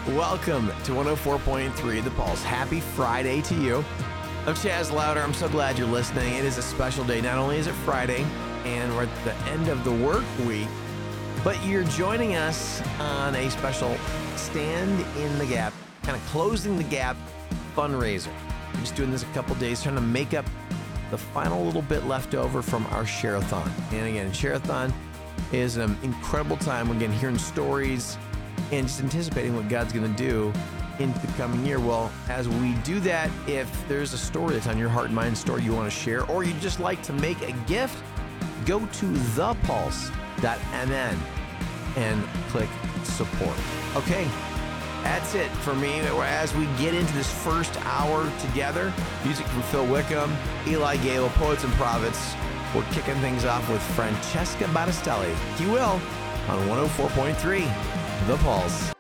Welcome to 104.3 The Pulse. Happy Friday to you. I'm Chaz Louder. I'm so glad you're listening. It is a special day. Not only is it Friday and we're at the end of the work week, but you're joining us on a special Stand in the Gap, kind of closing the gap fundraiser. We're just doing this a couple days, trying to make up the final little bit left over from our Share-a-thon. And again, Share-a-thon is an incredible time. Again, hearing stories and just anticipating what God's going to do into the coming year. Well, as we do that, if there's a story that's on your heart and mind story you want to share, or you just like to make a gift, go to thepulse.mn and click support. Okay, that's it for me. As we get into this first hour together, music from Phil Wickham, Eli Gale, Poets and Prophets. We're kicking things off with Francesca Battistelli, if you will, on 104.3 The Pulse.